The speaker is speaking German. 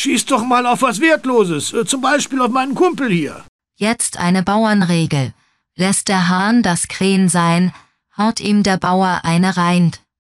Schieß doch mal auf was Wertloses, zum Beispiel auf meinen Kumpel hier. Jetzt eine Bauernregel. Lässt der Hahn das Krähen sein, haut ihm der Bauer eine rein.